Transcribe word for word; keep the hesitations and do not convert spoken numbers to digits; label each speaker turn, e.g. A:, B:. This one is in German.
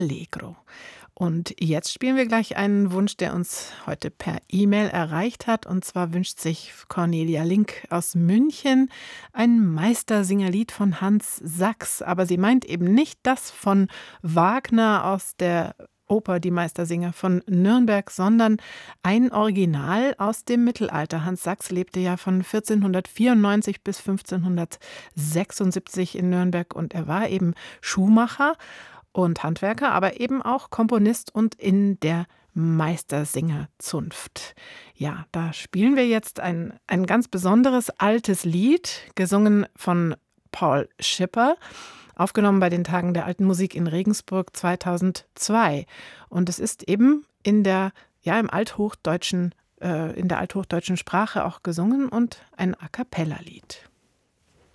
A: Allegro. Und jetzt spielen wir gleich einen Wunsch, der uns heute per E-Mail erreicht hat. Und zwar wünscht sich Cornelia Link aus München ein Meistersingerlied von Hans Sachs. Aber sie meint eben nicht das von Wagner aus der Oper Die Meistersinger von Nürnberg, sondern ein Original aus dem Mittelalter. Hans Sachs lebte ja von vierzehnhundertvierundneunzig bis fünfzehnhundertsechsundsiebzig in Nürnberg und er war eben Schuhmacher und Handwerker, aber eben auch Komponist und in der Meistersingerzunft. Ja, da spielen wir jetzt ein, ein ganz besonderes altes Lied, gesungen von Paul Schipper, aufgenommen bei den Tagen der Alten Musik in Regensburg zweitausendzwei. Und es ist eben in der, ja, im althochdeutschen, äh, in der althochdeutschen Sprache auch gesungen und ein A-cappella-Lied.